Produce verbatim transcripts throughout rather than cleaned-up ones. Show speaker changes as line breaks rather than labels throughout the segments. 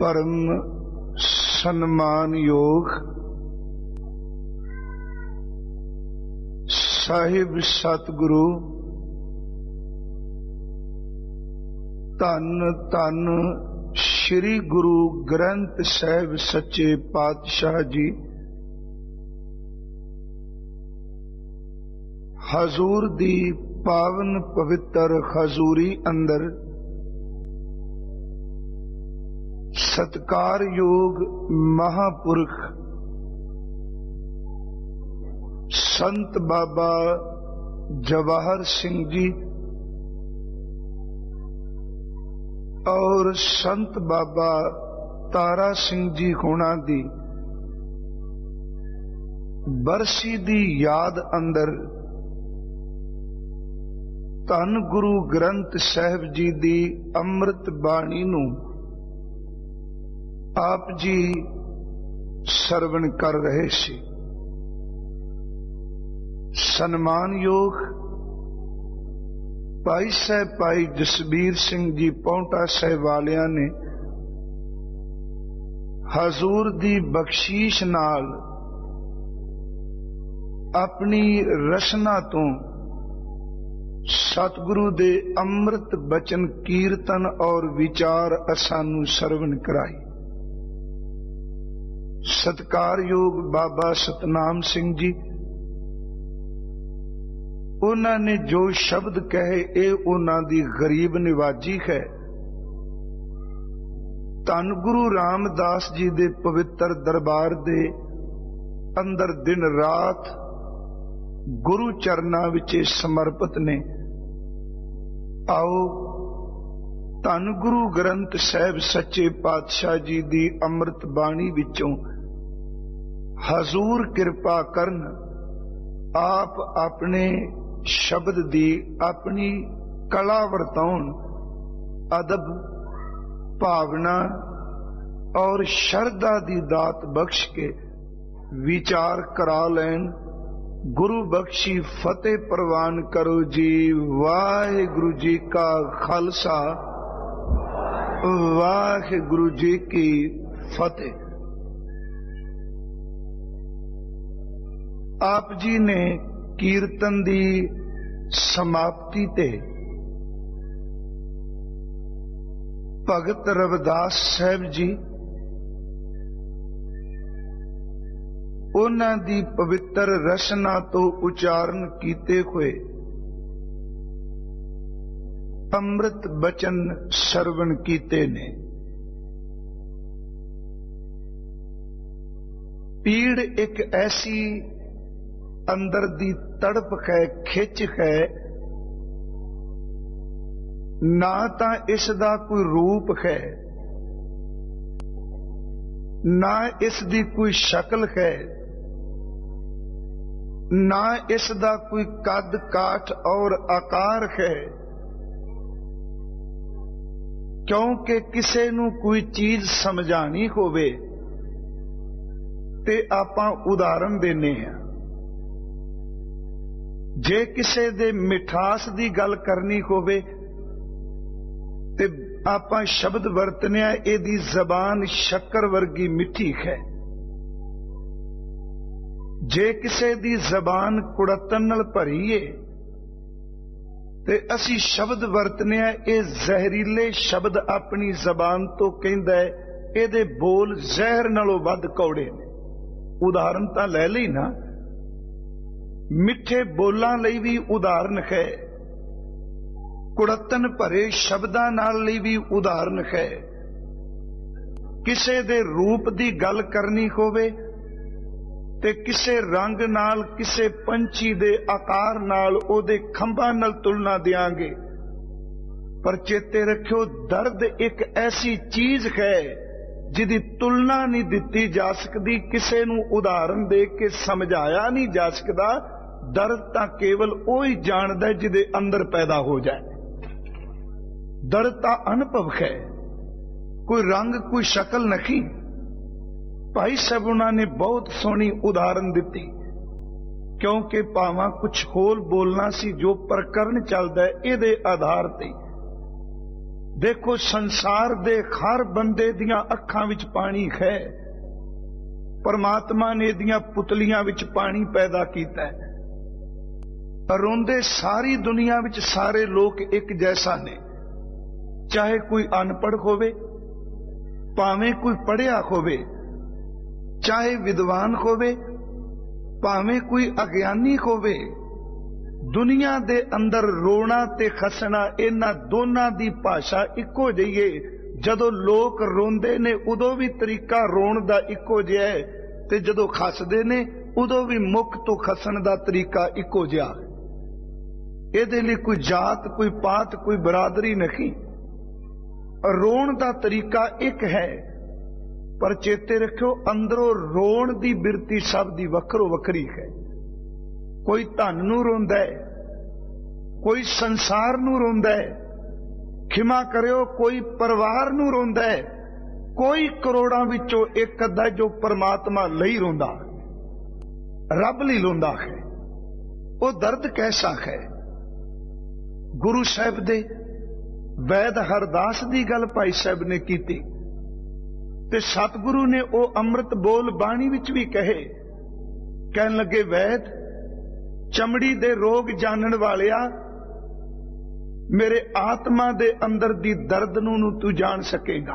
परम सन्मान योग साहिब सतगुरु धन धन श्री गुरु ग्रंथ साहिब सच्चे पातशाह जी हजूर दी पावन पवित्र हजूरी अंदर सत्कार योग महापुरख संत बाबा जवाहर सिंह जी और संत बाबा तारा सिंह जी होना दी बरसी दी याद अंदर धन गुरु ग्रंथ साहिब जी दी अमृत बाणी नूं आप जी सरवण कर रहे सी। सन्मान योग भाई साहब भाई जसबीर सिंह जी पौंटा साहब वालियां ने हजूर दी बख्शीश नाल अपनी रचना तो सतगुरु दे अमृत बचन कीर्तन और विचार असानू सरवण कराई। सत्कार योग बाबा सतनाम सिंह जी उन्होंने जो शब्द कहे ये उन्हों दी गरीब निवाजी है। धन गुरु रामदास जी दे पवित्र दरबार दे अंदर दिन रात गुरु चरना विचे समर्पित ने। आओ धन गुरु ग्रंथ साहिब सच्चे पातशाह जी दी अमृत बाणी विचों हजूर कृपा करन आप अपने शब्द दी अपनी कला वरताउन अदब भावना और शरदा दी दात बख्श के विचार करा लैन। गुरु बख्शी फतेह प्रवान करो जी। वाहिगुरु जी का खालसा वाहिगुरु जी की फतेह। आप जी ने कीर्तन दी समाप्ति ते भगत रविदास साहब जी उन्हां दी पवित्र रचना तो उच्चारण कीते हुए अमृत बचन सरवण कीते ने। पीड़ एक ऐसी अंदर दी तड़प है खिच है ना ता इसदा कोई रूप है ना इसदी कोई शक्ल है ना इसदा कोई कद काठ और आकार है। क्योंकि किसे नू कोई चीज समझानी होवे ते आपां उदाहरण देने हैं। जे किसे दे मिठास दी गल करनी होवे ते आपां शब्द वरतने एदी जबान शक्कर वर्गी मिठी है। जे किसे दी जबान कुड़तन नाल भरी है ते असी शब्द वरतने ए जहरीले शब्द अपनी जबान तो कहंदा है एदे बोल जहर नालों वध कौड़े ने। उदाहरण तां लै लई ना मिठे बोलां लई भी उदाहरण है कुड़तन भरे शब्दां नाल लई भी उदाहरण है। किसे दे रूप दी गल करनी होवे ते किसे रंग नाल किसे पंछी दे आकार नाल ओदे खंभां नाल तुलना देंगे। पर चेते रखियो दर्द एक ऐसी चीज है जिदी तुलना नहीं दिती जा सकती, किसे नू उदाहरण दे के समझाया नहीं जा सकता। दर्द तां केवल ओही जानदा है जिदे अंदर पैदा हो जाए। दर्द तां अनुभव है, कोई रंग कोई शक्ल नहीं। भाई साहब उन्होंने बहुत सोहनी उदाहरण दी, क्योंकि भावां कुछ होल बोलना सी जो प्रकरण चलदा है इहदे आधार ते। देखो संसार दे हर बंदे दियां अखां विच पानी है, परमात्मा ने दियां पुतलियां विच पानी पैदा कीता है। रोंदे सारी दुनिया विच सारे लोग एक जैसा ने, चाहे कोई अनपढ़ होवे, भावें कोई पढ़िया होवे, चाहे विद्वान होवे, भावें कोई अज्ञानी होवे। दुनिया दे अंदर रोना ते खसना इन्हां दोनां दी भाषा इक्को जिही है। जदों लोग रोंदे ने उदों भी तरीका रोण दा इक्को जिहा है, ते जदों खसदे ने उदों भी मुख तो खसन दा तरीका इक्को जिहा है। इहदे लई कोई जात, कोई पात, कोई बरादरी नहीं। रोण दा तरीका एक है, पर चेते रखियो अंदरों रोण दी बिरती सब दी वखरो वखरी है। कोई धन नूं रोंदा है, कोई संसार नूं रोंदा है, खिमा करियो कोई परिवार नूं रोंदा है, कोई करोड़ां विचों एक अद्धा जो परमात्मा लई रोंदा, रब लई रोंदा है। वो दर्द कैसा है? गुरु साहिब दे वैद हरदास दी गल भाई साहब ने कीती ते सतगुरु ने वो अमृत बोल बाणी विच भी कहे। कहन लगे, वैद चमड़ी दे रोग जानन वालिया, मेरे आत्मा दे अंदर दी दर्द नूं तू जान सकेगा।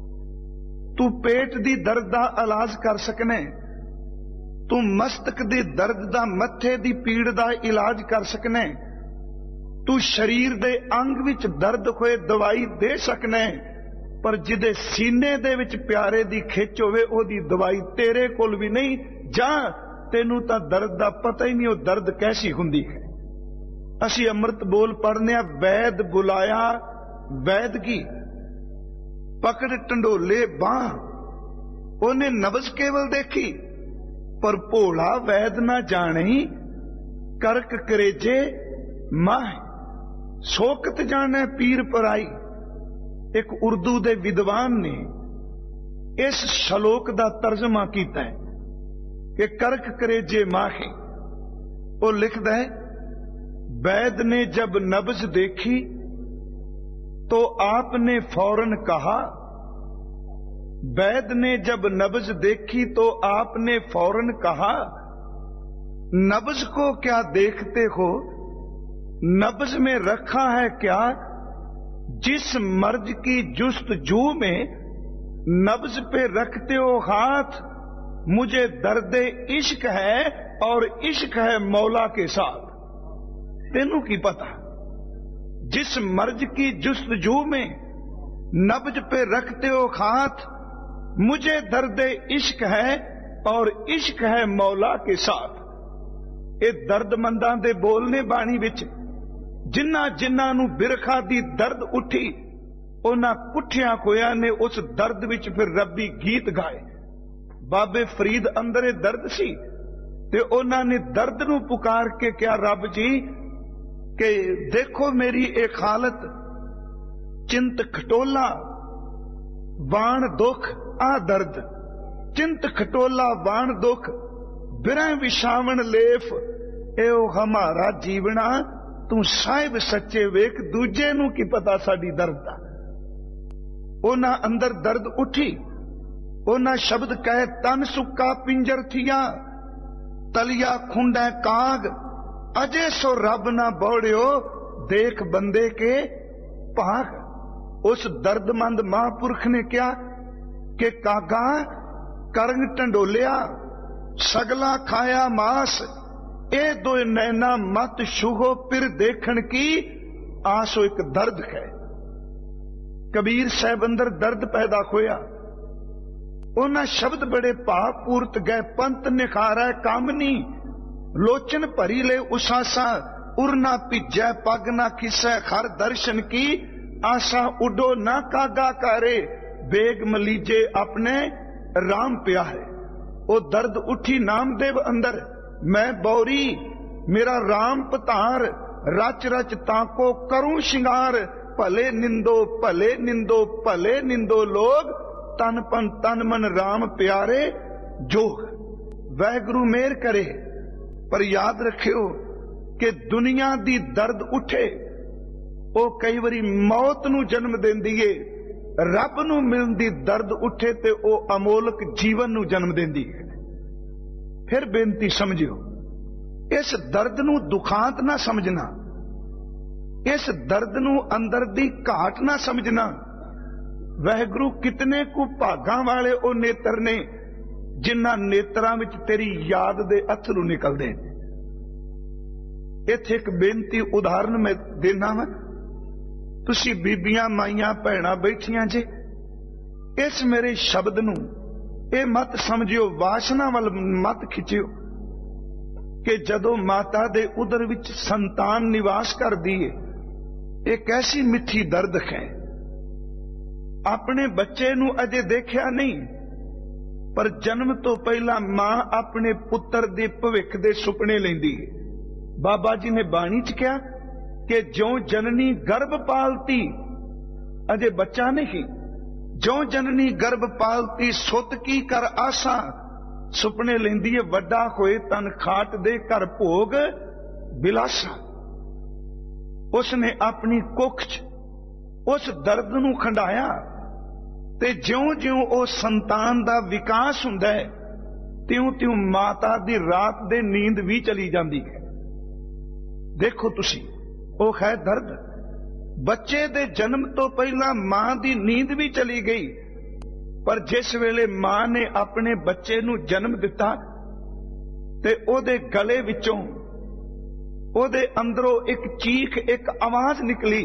तू पेट दी दर्द दा इलाज कर सकने, तू मस्तक दे दर्द दा, मत्थे दी पीड़ दा इलाज कर सकने, तू शरीर दे अंग विच दर्द होए दवाई दे सकने, पर जिदे सीने दे विच प्यारे दी खिच होवे ओदी दवाई तेरे कोल भी नहीं। जा तेनू तां दर्द दा पता ही नहीं, वो दर्द कैसी हुंदी है। असी अमृत बोल पढ़ने, वैद बुलाया वैदगी, पकड़ टंडोले बांह, ओने नबज केवल देखी, पर भोला वैद ना जाने, करक करेजे माह सोकत जाने पीर पराई। एक उर्दू दे विद्वान ने इस श्लोक दा तर्जमा कीता है कि करक करेजे माहे। वो लिखदा है, वैद ने जब नब्ज देखी तो आपने फौरन कहा, वैद ने जब नब्ज देखी तो आपने फौरन कहा, नब्ज को क्या देखते हो, नब्ज में रखा है क्या, जिस मर्ज की जुस्तजू में नब्ज पे रखते हो हाथ, मुझे दर्दे इश्क है और इश्क है मौला के साथ। तेनू की पता, जिस मर्ज की जुस्तजू में नब्ज पे रखते हो हाथ, मुझे दर्दे इश्क है और इश्क है मौला के साथ। ये दर्दमंदां दे बोलने बाणी विच जिन्ना जिन्ना नू बिरखा दी दर्द उठी, उन्हां कुठियां कोया ने उस दर्द विच फिर रब्बी गीत गाए। बाबे फरीद अंदरे दर्द सी ते उन्हां ने दर्द नू पुकार के क्या, रब जी के देखो मेरी एक हालत, चिंत खटोला वाण दुख आ दर्द, चिंत खटोला वाण दुख बिरह विछावण लेफ, एओ हमारा जीवना, तू साहिब सच्चे वेख, दूजे नू की पता साडी दर्द दा। उन्हां अंदर दर्द उठी, उन्हां शब्द कहे, तन सुक्का पिंजर थिया, तलिया खुंडै काग, अजे सो रब ना बौड़ियो, देख बंदे के भाग। उस दर्दमंद महापुरख ने क्या कि कागा करंग टंडोलिया, सगला खाया मास, ए दो नैना मत शुहो फिर देखण की आसो। एक दर्द है। कबीर साहब अंदर दर्द पैदा होया, उन्हां शब्द बड़े भावपूर्त गए, पंत निखारै कामनी, लोचन भरी ले उसासा, उरना भिजै पग ना खिसै, हर दर्शन की आशा उडो ना कागा करे, बेग मलीजे अपने राम प्या है। वो दर्द उठी नामदेव अंदर, मैं बौरी मेरा राम पतार, रच रच ताको करूं शिंगार, भले निंदो भले निंदो भले निंदो लोग, तन पन तन मन राम प्यारे जोग। वैगुरु मेहर करे, पर याद रखियो कि दुनिया दी दर्द उठे, ਉਹ ਕਈ ਵਾਰੀ ਮੌਤ ਨੂੰ ਜਨਮ ਦਿੰਦੀ ਏ, ਰੱਬ ਨੂੰ ਮਿਲਣ ਦੀ ਦਰਦ ਉੱਠੇ ਤੇ ਉਹ ਅਮੋਲਕ ਜੀਵਨ ਨੂੰ ਜਨਮ ਦਿੰਦੀ ਹੈ। ਫਿਰ ਬੇਨਤੀ ਸਮਝਿਓ, ਇਸ ਦਰਦ ਨੂੰ ਦੁਖਾਂਤ ਨਾ ਸਮਝਣਾ, ਇਸ ਦਰਦ ਨੂੰ ਅੰਦਰ ਦੀ ਘਾਟ ਨਾ ਸਮਝਣਾ। ਵਾਹਿਗੁਰੂ ਕਿਤਨੇ ਕੁ ਭਾਗਾਂ ਵਾਲੇ ਉਹ ਨੇਤਰ ਨੇ ਜਿਨ੍ਹਾਂ ਨੇਤਰਾਂ ਵਿੱਚ ਤੇਰੀ ਯਾਦ ਦੇ ਅਥਰੂ ਨਿਕਲਦੇ ਨੇ। ਇੱਥੇ ਇੱਕ ਬੇਨਤੀ ਉਦਾਹਰਨ ਮੈਂ ਦੇਣਾ ਵਾ। ਤੁਸੀਂ ਬੀਬੀਆਂ ਮਾਈਆਂ ਭੈਣਾਂ ਬੈਠੀਆਂ ਜੇ, ਇਸ ਮੇਰੇ ਸ਼ਬਦ ਨੂੰ ਇਹ ਮਤ ਸਮਝਿਓ, ਵਾਸ਼ਨਾ ਵੱਲ ਮਤ ਖਿੱਚਿਓ ਕਿ ਜਦੋਂ ਮਾਤਾ ਦੇ ਉਦਰ ਵਿੱਚ ਸੰਤਾਨ ਨਿਵਾਸ ਕਰਦੀ ਏ, ਇਹ ਕੈਸੀ ਮਿੱਠੀ ਦਰਦ ਹੈ। ਆਪਣੇ ਬੱਚੇ ਨੂੰ ਅਜੇ ਦੇਖਿਆ ਨਹੀਂ, ਪਰ ਜਨਮ ਤੋਂ ਪਹਿਲਾਂ ਮਾਂ ਆਪਣੇ ਪੁੱਤਰ ਦੇ ਭਵਿੱਖ ਦੇ ਸੁਪਨੇ ਲੈਂਦੀ ਹੈ। ਬਾਬਾ ਜੀ ਨੇ ਬਾਣੀ ਚ ਕਿਹਾ ਕਿ ਜਿਉਂ ਜਨਨੀ ਗਰਭ ਪਾਲਤੀ, ਅਜੇ ਬੱਚਾ ਨਹੀਂ, ਜਿਉਂ ਜਨਨੀ ਗਰਭ ਪਾਲਤੀ ਸੁੱਤ ਕੀ ਕਰ ਆਸਾ, ਸੁਪਨੇ ਲੈਂਦੀ ਹੈ ਵੱਡਾ ਹੋਏ ਤਨ ਖਾਟ ਦੇ ਘਰ ਭੋਗ ਬਿਲਾਸਾ। ਉਸਨੇ ਆਪਣੀ ਕੁੱਖ ਚ ਉਸ ਦਰਦ ਨੂੰ ਖੰਡਾਇਆ ਤੇ ਜਿਉਂ-ਜਿਉਂ ਉਹ ਸੰਤਾਨ ਦਾ ਵਿਕਾਸ ਹੁੰਦਾ ਹੈ, ਤਿਉਂ-ਤਿਉਂ ਮਾਤਾ ਦੀ ਰਾਤ ਦੇ ਨੀਂਦ ਵੀ ਚਲੀ ਜਾਂਦੀ ਹੈ। ਦੇਖੋ ਤੁਸੀਂ, ਉਹ ਹੈ ਦਰਦ। ਬੱਚੇ ਦੇ ਜਨਮ ਤੋਂ ਪਹਿਲਾਂ ਮਾਂ ਦੀ ਨੀਂਦ ਵੀ ਚਲੀ ਗਈ, ਪਰ ਜਿਸ ਵੇਲੇ ਮਾਂ ਨੇ ਆਪਣੇ ਬੱਚੇ ਨੂੰ ਜਨਮ ਦਿੱਤਾ ਤੇ ਉਹਦੇ ਗਲੇ ਵਿੱਚੋਂ, ਉਹਦੇ ਅੰਦਰੋਂ ਇੱਕ ਚੀਖ, ਇੱਕ ਆਵਾਜ਼ ਨਿਕਲੀ।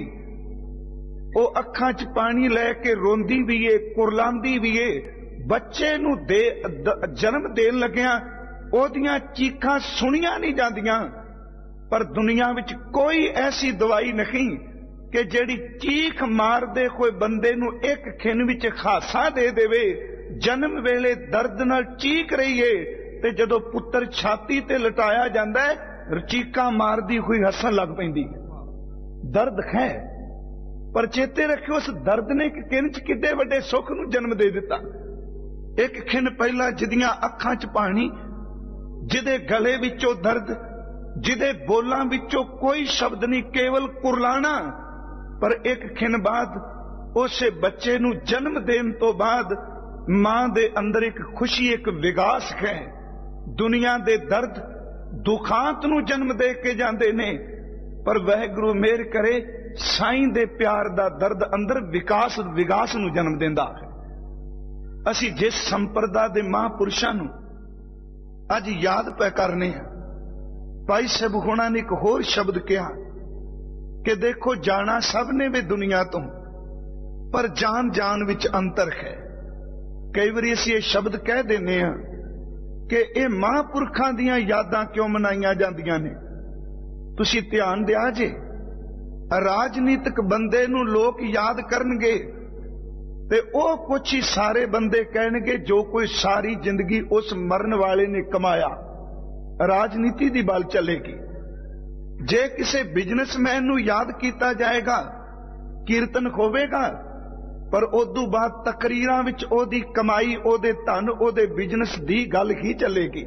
ਉਹ ਅੱਖਾਂ 'ਚ ਪਾਣੀ ਲੈ ਕੇ ਰੋਂਦੀ ਵੀ ਏ, ਕੁਰਲਾਂਦੀ ਵੀ ਏ। ਬੱਚੇ ਨੂੰ ਦੇ ਜਨਮ ਦੇਣ ਲੱਗਿਆਂ ਉਹਦੀਆਂ ਚੀਖਾਂ ਸੁਣੀਆਂ ਨਹੀਂ ਜਾਂਦੀਆਂ, ਪਰ ਦੁਨੀਆ ਵਿੱਚ ਕੋਈ ਐਸੀ ਦਵਾਈ ਨਹੀਂ ਕਿ ਜਿਹੜੀ ਚੀਖ ਮਾਰਦੇ ਹੋਏ ਬੰਦੇ ਨੂੰ ਇੱਕ ਖਿੰਨ ਵਿੱਚ ਖਾਸਾ ਦੇ ਦੇਵੇ। ਜਨਮ ਵੇਲੇ ਦਰਦ ਨਾਲ ਚੀਖ ਰਹੀ ਏ ਤੇ ਜਦੋਂ ਪੁੱਤਰ ਛਾਤੀ ਤੇ ਲਟਾਇਆ ਜਾਂਦਾ ਹੈ, ਚੀਕਾਂ ਮਾਰਦੀ ਹੋਈ ਹੱਸਣ ਲੱਗ ਪੈਂਦੀ। ਦਰਦ ਹੈ, ਪਰ ਚੇਤੇ ਰੱਖਿਓ, ਉਸ ਦਰਦ ਨੇ ਇੱਕ ਖਿੰਨ 'ਚ ਕਿੱਡੇ ਵੱਡੇ ਸੁੱਖ ਨੂੰ ਜਨਮ ਦੇ ਦਿੱਤਾ। ਇੱਕ ਖਿੰਨ ਪਹਿਲਾਂ ਜਿਹਦੀਆਂ ਅੱਖਾਂ 'ਚ ਪਾਣੀ, ਜਿਹਦੇ ਗਲੇ ਵਿੱਚੋਂ ਦਰਦ, ਜਿਹਦੇ ਬੋਲਾਂ ਵਿੱਚੋਂ ਕੋਈ ਸ਼ਬਦ ਨਹੀਂ, ਕੇਵਲ ਕੁਰਲਾਣਾ। ਪਰ ਇੱਕ ਖਿੰਨ ਬਾਅਦ ਉਸੇ ਬੱਚੇ ਨੂੰ ਜਨਮ ਦੇਣ ਤੋਂ ਬਾਅਦ ਮਾਂ ਦੇ ਅੰਦਰ ਇੱਕ ਖੁਸ਼ੀ, ਇੱਕ ਵਿਗਾਸ ਹੈ। ਦੁਨੀਆ ਦੇ ਦਰਦ ਦੁਖਾਂਤ ਨੂੰ ਜਨਮ ਦੇ ਕੇ ਜਾਂਦੇ ਨੇ, ਪਰ ਵਾਹਿਗੁਰੂ ਮਿਹਰ ਕਰੇ, ਸਾਈਂ ਦੇ ਪਿਆਰ ਦਾ ਦਰਦ ਅੰਦਰ ਵਿਕਾਸ ਵਿਗਾਸ ਨੂੰ ਜਨਮ ਦਿੰਦਾ ਹੈ। ਅਸੀਂ ਜਿਸ ਸੰਪਰਦਾ ਦੇ ਮਹਾਂਪੁਰਸ਼ਾਂ ਨੂੰ ਅੱਜ ਯਾਦ ਪੈ ਕਰਨੇ ਹਾਂ, ਭਾਈ ਸਾਹਿਬ ਹੋਣਾ ਨੇ ਇੱਕ ਹੋਰ ਸ਼ਬਦ ਕਿਹਾ ਕਿ ਦੇਖੋ, ਜਾਣਾ ਸਭ ਨੇ ਵੀ ਦੁਨੀਆ ਤੋਂ, ਪਰ ਜਾਨ ਜਾਨ ਵਿੱਚ ਅੰਤਰ ਹੈ। ਕਈ ਵਾਰੀ ਅਸੀਂ ਇਹ ਸ਼ਬਦ ਕਹਿ ਦਿੰਦੇ ਹਾਂ ਕਿ ਇਹ ਮਹਾਂਪੁਰਖਾਂ ਦੀਆਂ ਯਾਦਾਂ ਕਿਉਂ ਮਨਾਈਆਂ ਜਾਂਦੀਆਂ ਨੇ। ਤੁਸੀਂ ਧਿਆਨ ਦਿਆ ਜੇ, ਰਾਜਨੀਤਿਕ ਬੰਦੇ ਨੂੰ ਲੋਕ ਯਾਦ ਕਰਨਗੇ ਤੇ ਉਹ ਕੁਛ ਹੀ ਸਾਰੇ ਬੰਦੇ ਕਹਿਣਗੇ ਜੋ ਕੋਈ ਸਾਰੀ ਜ਼ਿੰਦਗੀ ਉਸ ਮਰਨ ਵਾਲੇ ਨੇ ਕਮਾਇਆ। ਰਾਜਨੀਤੀ ਦੀ ਬਲ ਚੱਲੇਗੀ। ਜੇ ਕਿਸੇ ਬਿਜ਼ਨਸਮੈਨ ਨੂੰ ਯਾਦ ਕੀਤਾ ਜਾਏਗਾ, ਕੀਰਤਨ ਹੋਵੇਗਾ, ਪਰ ਉਦੋਂ ਬਾਅਦ ਤਕਰੀਰਾਂ ਵਿੱਚ ਉਹਦੀ ਕਮਾਈ, ਉਹਦੇ ਧਨ, ਉਹਦੇ ਬਿਜ਼ਨਸ ਦੀ ਗੱਲ ਹੀ ਚੱਲੇਗੀ।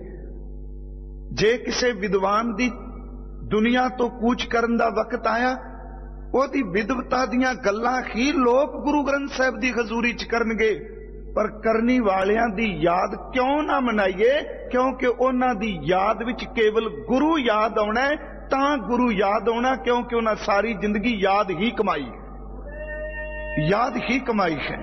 ਜੇ ਕਿਸੇ ਵਿਦਵਾਨ ਦੀ ਦੁਨੀਆ ਤੋਂ ਕੂਚ ਕਰਨ ਦਾ ਵਕਤ ਆਇਆ, ਉਹਦੀ ਵਿਦਵਤਾ ਦੀਆਂ ਗੱਲਾਂ ਹੀ ਲੋਕ ਗੁਰੂ ਗ੍ਰੰਥ ਸਾਹਿਬ ਦੀ ਹਜ਼ੂਰੀ 'ਚ ਕਰਨਗੇ। ਪਰ ਕਰਨੀ ਵਾਲਿਆਂ ਦੀ ਯਾਦ ਕਿਉਂ ਨਾ ਮਨਾਈਏ? ਕਿਉਂਕਿ ਉਹਨਾਂ ਦੀ ਯਾਦ ਵਿੱਚ ਕੇਵਲ ਗੁਰੂ ਯਾਦ ਆਉਣਾ ਹੈ, ਤਾਂ ਗੁਰੂ ਯਾਦ ਆਉਣਾ ਕਿਉਂਕਿ ਉਹਨਾਂ ਸਾਰੀ ਜ਼ਿੰਦਗੀ ਯਾਦ ਹੀ ਕਮਾਈ, ਯਾਦ ਹੀ ਕਮਾਈ ਹੈ।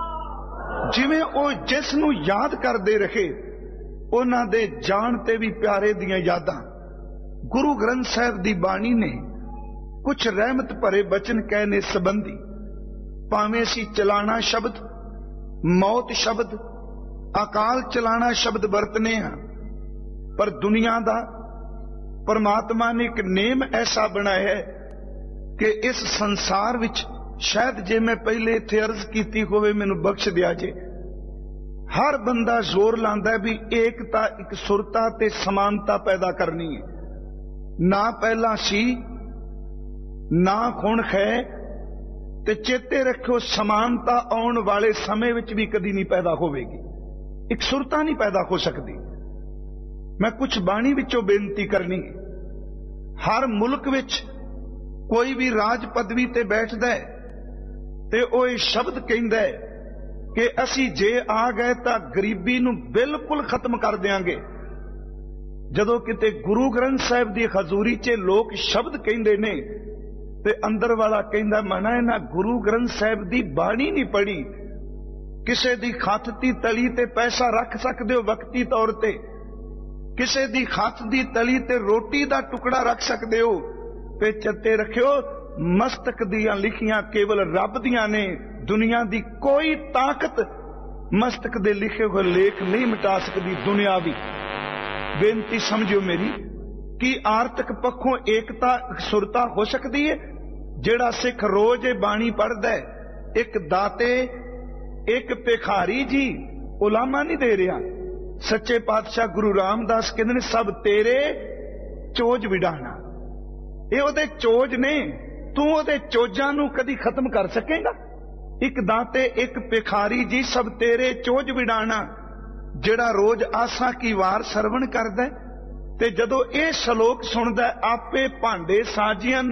ਜਿਵੇਂ ਉਹ ਜਿਸ ਨੂੰ ਯਾਦ ਕਰਦੇ ਰਹੇ, ਉਹਨਾਂ ਦੇ ਜਾਣ ਤੇ ਵੀ ਪਿਆਰੇ ਦੀਆਂ ਯਾਦਾਂ। ਗੁਰੂ ਗ੍ਰੰਥ ਸਾਹਿਬ ਦੀ ਬਾਣੀ ਨੇ ਕੁਛ ਰਹਿਮਤ ਭਰੇ ਬਚਨ ਕਹਿਣੇ ਸੰਬੰਧੀ, ਭਾਵੇਂ ਅਸੀਂ ਚਲਾਣਾ ਸ਼ਬਦ, ਮੌਤ ਸ਼ਬਦ, ਅਕਾਲ ਚਲਾਣਾ ਸ਼ਬਦ ਵਰਤਨੇ ਹਾਂ, ਪਰ ਦੁਨੀਆ ਦਾ ਪਰਮਾਤਮਾ ਨੇ ਇੱਕ ਨੇਮ ਐਸਾ ਬਣਾਇਆ ਹੈ ਕਿ ਇਸ ਸੰਸਾਰ ਵਿੱਚ, ਸ਼ਾਇਦ ਜੇ ਮੈਂ ਪਹਿਲੇ ਇੱਥੇ ਅਰਜ਼ ਕੀਤੀ ਹੋਵੇ ਮੈਨੂੰ ਬਖਸ਼ ਦਿਆ ਜੇ, ਹਰ ਬੰਦਾ ਜ਼ੋਰ ਲਾਂਦਾ ਵੀ ਏਕਤਾ, ਇੱਕ ਸੁਰਤਾ ਤੇ ਸਮਾਨਤਾ ਪੈਦਾ ਕਰਨੀ ਹੈ। ਨਾ ਪਹਿਲਾਂ ਸੀ, ਨਾ ਹੁਣ ਹੈ, ਤੇ ਚੇਤੇ ਰੱਖਿਓ ਸਮਾਨਤਾ ਆਉਣ ਵਾਲੇ ਸਮੇਂ ਵਿੱਚ ਵੀ ਕਦੀ ਨਹੀਂ ਪੈਦਾ ਹੋਵੇਗੀ। ਇੱਕ ਸੁਰਤਾ ਨਹੀਂ ਪੈਦਾ ਹੋ ਸਕਦੀ। ਮੈਂ ਕੁਝ ਬਾਣੀ ਵਿੱਚੋਂ ਬੇਨਤੀ ਕਰਨੀ, ਹਰ ਮੁਲਕ ਵਿੱਚ कोई भी राज पदवी ते बैठदा है ते ओह इह शब्द कहंदा है कि असी जे आ गए तां गरीबी नूं बिल्कुल खत्म कर देंगे। जदों किते गुरु ग्रंथ साहिब दी हजूरी च लोग शब्द कहंदे ने ते अंदर वाला कहंदा मना इन्हां गुरु ग्रंथ साहिब दी बाणी नहीं पढ़ी। किसे दी खत दी तली ते पैसा रख सकदे हो वक्ती तौर ते, किसे दी खत दी तली ते रोटी दा टुकड़ा रख सकदे हो, ते चेते रखियो मस्तक दियां लिखियां केवल रब दियां ने। दुनिया दी कोई ताकत मस्तक दे लिखे हुए लेख नहीं मिटा सकती दुनियावी। बेनती समझियो मेरी कि आर्थिक पक्षों एकता सुरता हो सकती है। जेड़ा सिख रोज बाणी पढ़दा है, एक दाते एक भिखारी जी उलामा नहीं दे रहा। सच्चे पातशाह गुरु रामदास कहते ने सब तेरे चोज विडाना। ये ओदे चोज ने, तू ओदे चोजां नूं कदी खत्म कर सकेगा? एक दाते एक भिखारी जी सब तेरे चोज विडाना। जेड़ा रोज आसा की वार सरवण करदा ते जदों ये श्लोक सुनदा आपे भांडे साजियन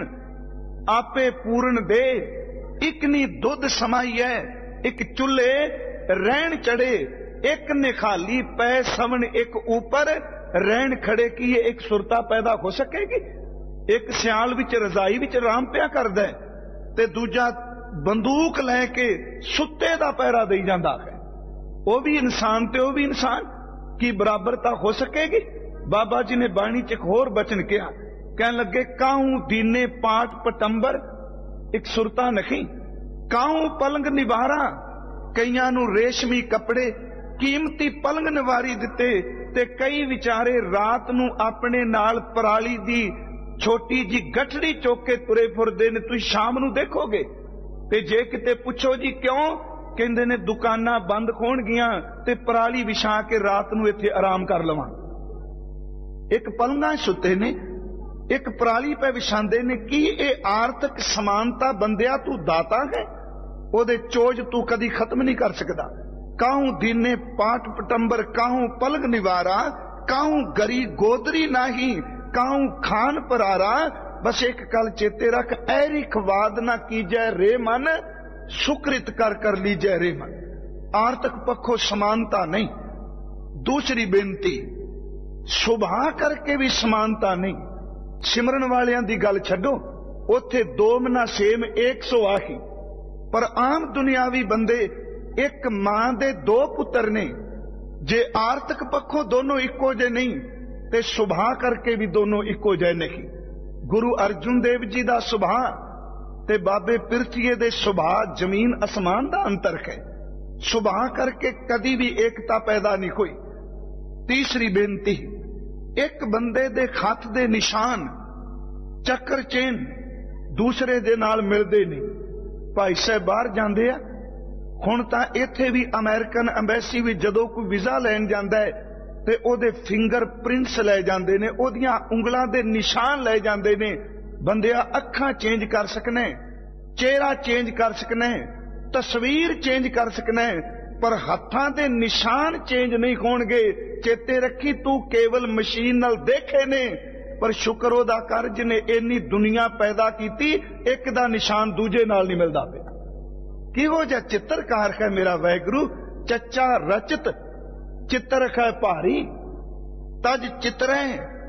आपे पूरन दे। एक नी दुध समाई है, एक चुल्हे रहन चढ़े, एक निखाली पै सवन एक ऊपर रहन खड़े की ये एक सुरता पैदा हो सकेगी? एक सियाल विच रजाई विच आराम पिया करदा है ते दूजा बंदूक लैके सुत्ते दा पैरा दई जांदा है। वह भी इंसान ते वह भी इंसान की बराबरता हो सकेगी? बाबा जी ने बाणी च एक होर बचन किया, कहन लगे काहू दीने पाट पटंबर एक सुरता नहीं, काहू पलंग निवारा कईयां नू रेशमी कपड़े कीमती पलंग निवारी दिते ते कई विचारे रात नू अपने नाल पराली दी छोटी जी गठड़ी चुक के तुरे फिरदे ने। तुसीं शाम नू देखोगे ते जे किते पुछो जी क्यों, कहंदे ने दुकानां बंद होणगियां ते पराली विछा के रात नू इत्थे आराम कर लवां। एक पलंगां सुते ने, एक पराली पे विछांदे ने। की ये आर्थिक समानता बंदिया तू दाता है? ओदे चोज तू कदी खत्म नहीं कर सकदा। काहू दीने पाट पटंबर काहू पलंग निवारा, काहू गरी गोदरी नाही, काहू खान परारा। बस एक कल चेते रख, ऐरी खवाद ना कीजै रे मन, सुकृत कर कर लीजै रे मन। आर्थिक पक्षों समानता नहीं। दूसरी बेनती, सुभा करके भी समानता नहीं। सिमरन वालियां दी गल छड्डो, उत्थे दो मना सेम एक सौ आही, पर आम दुनियावी बंदे एक मां दे दो पुत्र ने। जे आर्थिक पक्षों दोनों इको जे नहीं ते सुभा करके भी दोनों इको जे नहीं। गुरु अर्जुन देव जी दा सुभा ते बाबे पिरथीए दे सुभा जमीन आसमान दा अंतर है। सुभा करके कदी भी एकता पैदा नहीं हुई। तीसरी बेनती, एक बंदे दे खत दे निशान चक्कर चेन दूसरे दे नाल मिलदे नहीं। भाई साहब बाहर जांदे आ, हुण तां इत्थे भी अमेरिकन अंबैसी भी जदों कोई वीजा लैण जांदा है ते ओदे फिंगर प्रिंट्स लै जांदे ने, ओदियां उंगलां दे निशान लै जांदे ने। बंदिया अखां चेंज कर सकना है, चेहरा चेंज कर सकना है, तस्वीर चेंज कर सकना है, पर हत्थां दे निशान चेंज नहीं होणगे। चेते रखी, तू केवल मशीन नाल देखे ने, पर शुक्र ओदा कर जिने इन्नी दुनिया पैदा कीती, एक दा निशान दूजे नाल नहीं मिलदा पिया। किहो जिहा चित्रकार है मेरा वैगुरु, चचा रचित चित्र है भारी, तज चित्रै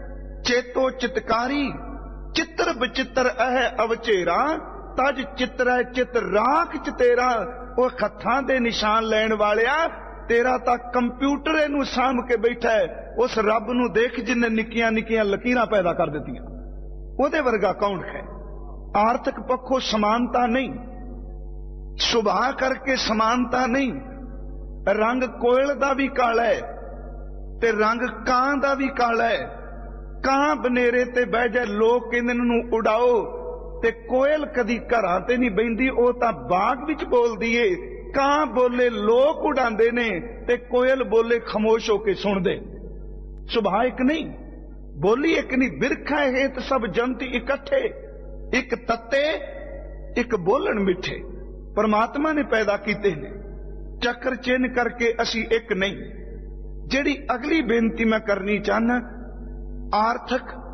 चेतो चितकारी, चित्र बचित्र अह अवचेरा, तज चित्र चित राख च तेरा। वो हत्थां दे निशान लैण वालिया, तेरा तां कंप्यूटर नूं साम के बैठा है। उस रब नूं देख जिन्ने निक्कियां निक्कियां लकीरां पैदा कर दित्तियां, ओदे वर्गा कौन है? आर्थिक पक्षों समानता नहीं, सुभा करके समानता नहीं। रंग कोयल दा भी काला है ते रंग कां दा भी काला है। कां बनेरे ते बह जाए, लोग कहंदे नूं उड़ाओ, ते कोयल कदी घरां ते नहीं बहिंदी, ओ तां बाग विच बोलदी है। कां बोले लोग उड़ांदे ने ते कोयल बोले खामोश होके सुणदे। सुभा एक नहीं, बोली एक नहीं। बिरखा हेत सब जंत इकट्ठे, एक तत्ते एक बोलन मिठे। परमात्मा ने पैदा कीते ने, चक्कर चिन्ह करके असी एक नहीं। जेड़ी अगली बेनती मैं करनी चाहना, आर्थिक